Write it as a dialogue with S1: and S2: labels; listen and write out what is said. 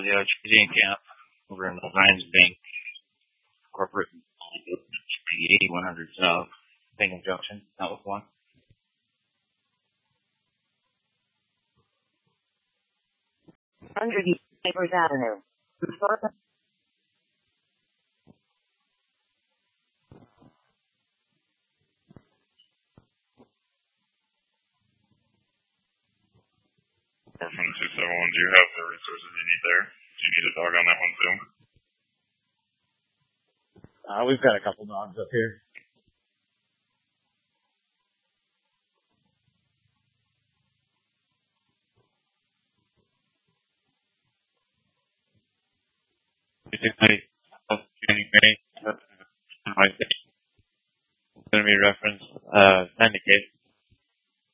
S1: with the Canadian camp over in the Hines Bank corporate 8100 South, Bingham Junction, South one.
S2: Under the Neighbors Avenue.
S3: From 271, do you have the resources you need there? Do you need a dog on that one too?
S4: We've got a couple dogs up here.
S1: Going to be referenced, 90K.